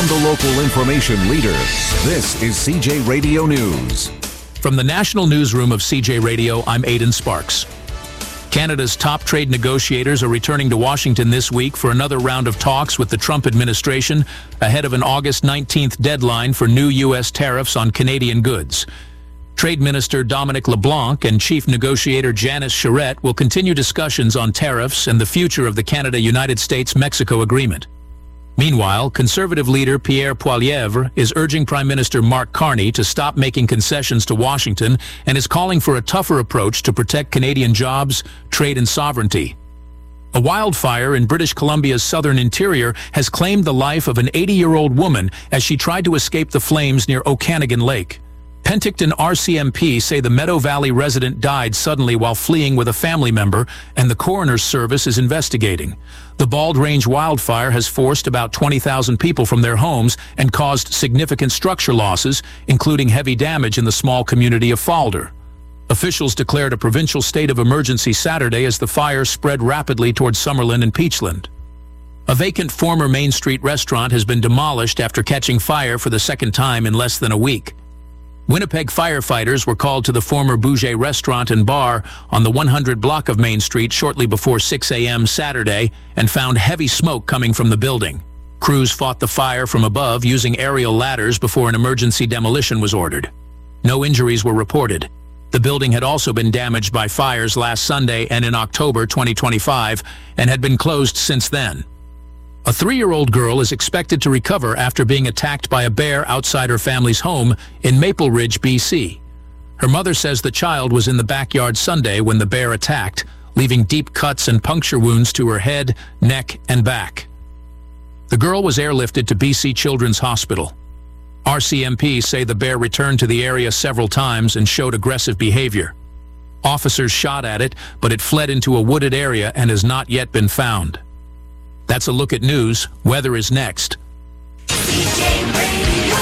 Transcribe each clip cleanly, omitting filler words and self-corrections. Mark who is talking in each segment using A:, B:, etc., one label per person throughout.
A: From the local information leader, this is CJ Radio News.
B: From the National Newsroom of CJ Radio, I'm Aidan Sparks. Canada's top trade negotiators are returning to Washington this week for another round of talks with the Trump administration ahead of an August 19th deadline for new U.S. tariffs on Canadian goods. Trade Minister Dominic LeBlanc and Chief Negotiator Janice Charette will continue discussions on tariffs and the future of the Canada-United States-Mexico agreement. Meanwhile, Conservative leader Pierre Poilievre is urging Prime Minister Mark Carney to stop making concessions to Washington and is calling for a tougher approach to protect Canadian jobs, trade and sovereignty. A wildfire in British Columbia's southern interior has claimed the life of an 80-year-old woman as she tried to escape the flames near Okanagan Lake. Penticton RCMP say the Meadow Valley resident died suddenly while fleeing with a family member, and the coroner's service is investigating. The Bald Range wildfire has forced about 20,000 people from their homes and caused significant structure losses, including heavy damage in the small community of Falder. Officials declared a provincial state of emergency Saturday as the fire spread rapidly towards Summerlin and Peachland. A vacant former Main Street restaurant has been demolished after catching fire for the second time in less than a week. Winnipeg firefighters were called to the former Bouger restaurant and bar on the 100 block of Main Street shortly before 6 a.m. Saturday and found heavy smoke coming from the building. Crews fought the fire from above using aerial ladders before an emergency demolition was ordered. No injuries were reported. The building had also been damaged by fires last Sunday and in October 2025 and had been closed since then. A 3-year-old girl is expected to recover after being attacked by a bear outside her family's home in Maple Ridge, BC. Her mother says the child was in the backyard Sunday when the bear attacked, leaving deep cuts and puncture wounds to her head, neck, and back. The girl was airlifted to BC Children's Hospital. RCMP say the bear returned to the area several times and showed aggressive behavior. Officers shot at it, but it fled into a wooded area and has not yet been found. That's a look at news. Weather is next.
C: CJ Radio,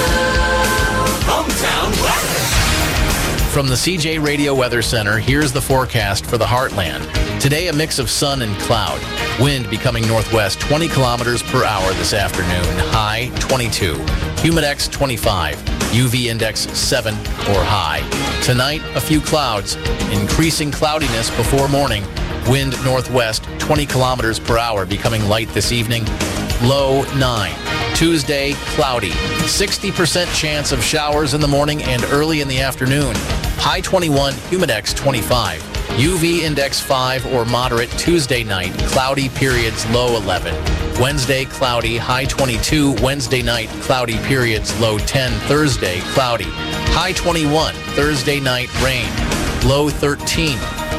C: hometown weather.
D: From the CJ Radio Weather Center, here's the forecast for the Heartland. Today, a mix of sun and cloud. Wind becoming northwest 20 kilometers per hour this afternoon. High 22. Humidex 25. UV index 7 or high. Tonight, a few clouds. Increasing cloudiness before morning. Wind northwest 20 kilometers per hour, becoming light this evening. Low 9. Tuesday, cloudy. 60% chance of showers in the morning and early in the afternoon. High 21, humidex 25. UV index 5 or moderate Tuesday night. Cloudy periods, low 11. Wednesday, cloudy. High 22. Wednesday night, cloudy periods, low 10. Thursday, cloudy. High 21. Thursday night, rain. Low 13.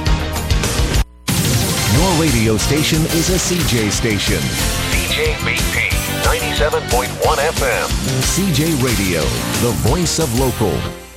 A: Your radio station is a CJ station.
E: CJBP 97.1 FM.
A: CJ Radio, the voice of local.